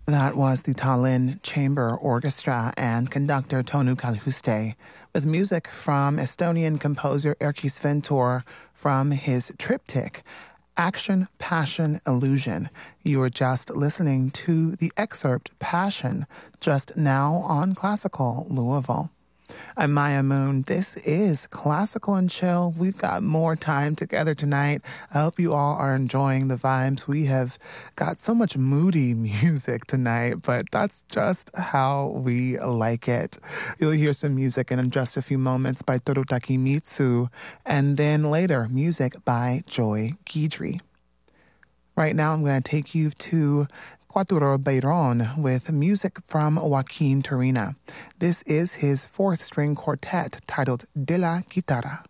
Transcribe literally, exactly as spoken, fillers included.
That was the Tallinn Chamber Orchestra and conductor Tonu Kalhuste with music from Estonian composer Erkki Sventor from his triptych, Action, Passion, Illusion. You were just listening to the excerpt Passion just now on Classical Louisville. I'm Maya Moon. This is Classical and Chill. We've got more time together tonight. I hope you all are enjoying the vibes. We have got so much moody music tonight, but that's just how we like it. You'll hear some music in just a few moments by Toru Takemitsu, and then later, music by Joy Guidry. Right now, I'm going to take you to Quatuor Bayron with music from Joaquin Turina. This is his fourth string quartet titled De la Guitarra.